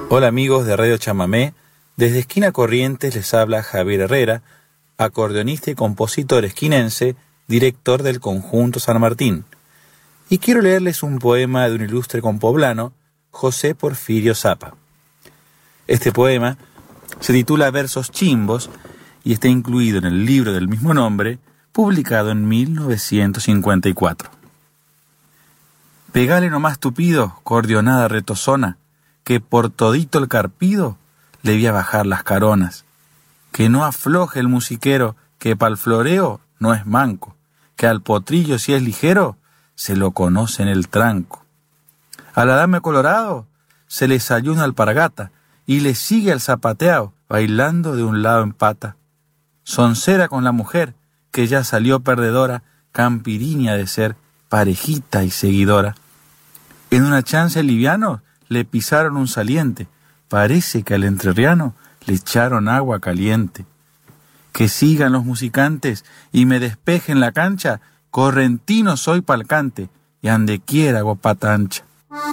Hola amigos de Radio Chamamé, desde Esquina Corrientes les habla Javier Herrera, acordeonista y compositor esquinense, director del Conjunto San Martín. Y quiero leerles un poema de un ilustre compoblano, José Porfirio Zapa. Este poema se titula Versos Chimbos y está incluido en el libro del mismo nombre, publicado en 1954. Pegale nomás tupido, cordionada retozona, que por todito el carpido le vi a bajar las caronas. Que no afloje el musiquero, que pa'l floreo no es manco, que al potrillo si es ligero, se lo conoce en el tranco. A la dame colorado se le salió una alpargata y le sigue al zapateao, bailando de un lado en pata. Soncera con la mujer, que ya salió perdedora, campiriña de ser, parejita y seguidora. En una chance liviano le pisaron un saliente, parece que al entrerriano le echaron agua caliente. Que sigan los musicantes y me despejen la cancha, correntino soy pa'l cante, y ande quiera hago pata ancha.